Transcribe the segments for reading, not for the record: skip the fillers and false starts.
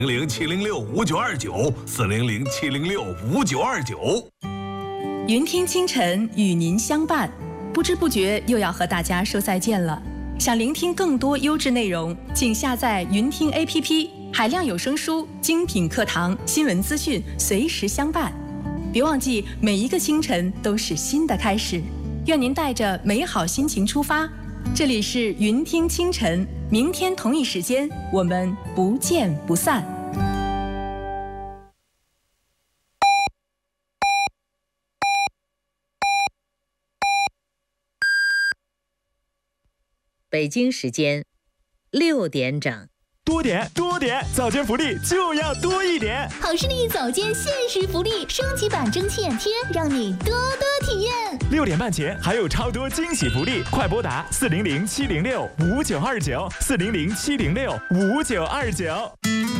400-706-5929，400-706-5929。 云听清晨与您相伴，不知不觉又要和大家说再见了。想聆听更多优质内容，请下载云听 APP， 海量有声书、精品课堂、新闻资讯，随时相伴。别忘记，每一个清晨都是新的开始。愿您带着美好心情出发。这里是云听清晨，明天同一时间，我们不见不散。 北京时间6点整。 多点，早间福利就要多一点。 好视力早间限时福利升级版蒸汽眼贴，让你多多体验。 6点半前还有超多惊喜福利，快拨打400-706-5929，400-706-5929。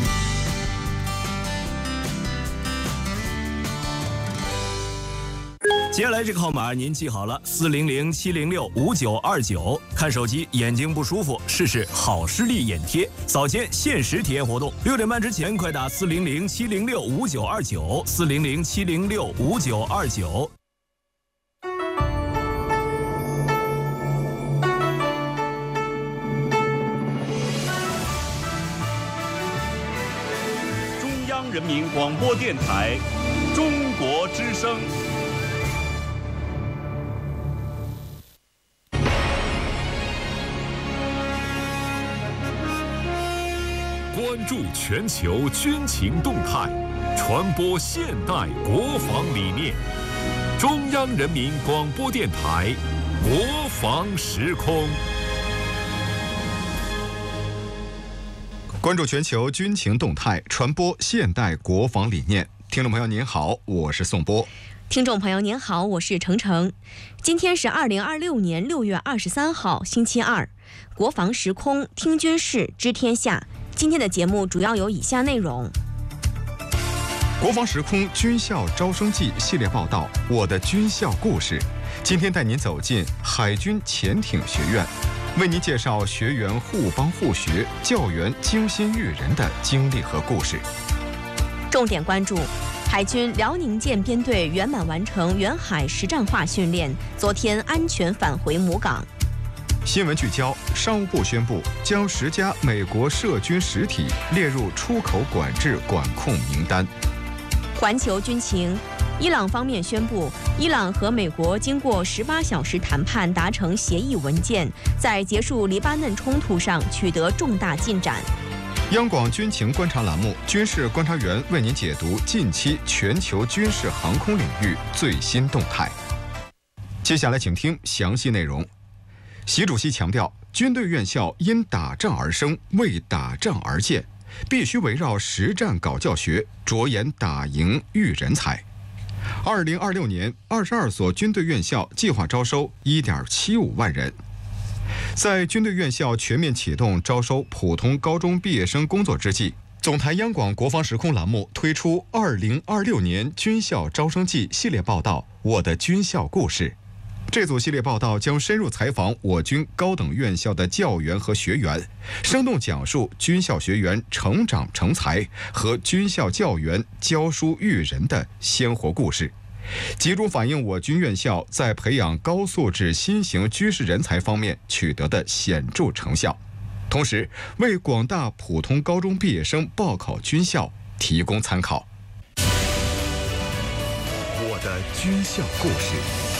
接下来这个号码您记好了，400-706-5929。看手机眼睛不舒服，试试好视力眼贴，早间限时体验活动。6点半之前快打400-706-5929，400-706-5929。 中央人民广播电台，中国之声。 关注全球军情动态，传播现代国防理念。中央人民广播电台国防时空。 关注全球军情动态，传播现代国防理念。听众朋友您好，我是宋波。 听众朋友您好，我是程程。今天是2026年6月23号，星期二。国防时空，听军事，知天下。今天的节目主要有以下内容： 国防时空军校招生季系列报道《我的军校故事》，今天带您走进海军潜艇学院，为您介绍学员互帮互学、教员精心育人的经历和故事。 重点关注海军辽宁舰编队圆满完成远海实战化训练，昨天安全返回母港。 新闻聚焦：商务部宣布将10家美国涉军实体列入出口管制管控名单。 环球军情：伊朗方面宣布，伊朗和美国经过18小时谈判达成协议文件，在结束黎巴嫩冲突上取得重大进展。 央广军情观察栏目，军事观察员为您解读近期全球军事航空领域最新动态。接下来请听详细内容。习主席强调，军队院校因打仗而生，为打仗而建，必须围绕实战搞教学，着眼打赢育人才。2026年，22所军队院校计划招收1.75万人。在军队院校全面启动招收普通高中毕业生工作之际，总台央广国防时空栏目推出2026年军校招生季系列报道《我的军校故事》。这组系列报道将深入采访我军高等院校的教员和学员，生动讲述军校学员成长成才和军校教员教书育人的鲜活故事，集中反映我军院校在培养高素质新型军事人才方面取得的显著成效，同时为广大普通高中毕业生报考军校提供参考。我的军校故事。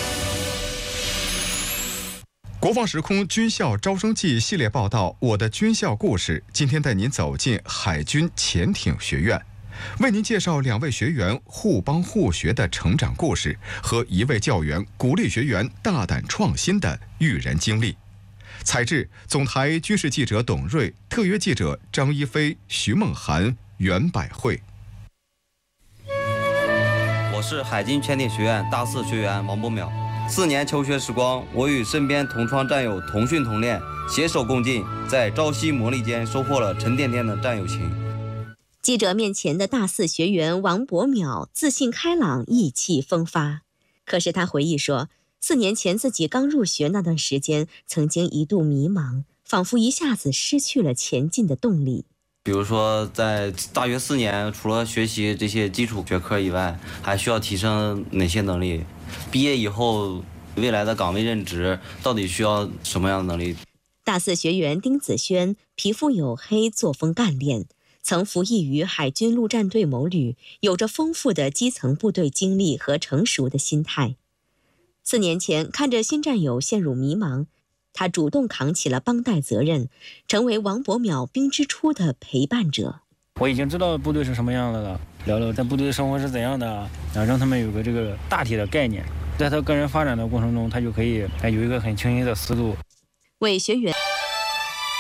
国防时空军校招生季系列报道《我的军校故事》，今天带您走进海军潜艇学院，为您介绍2位学员互帮互学的成长故事和1位教员鼓励学员大胆创新的育人经历。采制：总台军事记者董瑞，特约记者张一飞、徐梦涵、袁百惠。 我是海军潜艇学院大4学员王博淼。4年求学时光，我与身边同窗战友同训同练，携手共进，在朝夕磨砺间收获了沉甸甸的战友情。 记者面前的大4学员王博淼自信开朗，意气风发。可是他回忆说，4年前自己刚入学那段时间，曾经一度迷茫，仿佛一下子失去了前进的动力。 比如说，在大学4年，除了学习这些基础学科以外，还需要提升哪些能力？毕业以后，未来的岗位任职到底需要什么样的能力？ 大4学员丁子轩皮肤黝黑，作风干练，曾服役于海军陆战队某旅，有着丰富的基层部队经历和成熟的心态。4年前，看着新战友陷入迷茫，他主动扛起了帮带责任，成为王伯淼兵之初的陪伴者。 我已经知道部队是什么样的了，聊聊在部队的生活是怎样的，然后让他们有个这个大体的概念，在他个人发展的过程中，他就可以有一个很清晰的思路。 为学员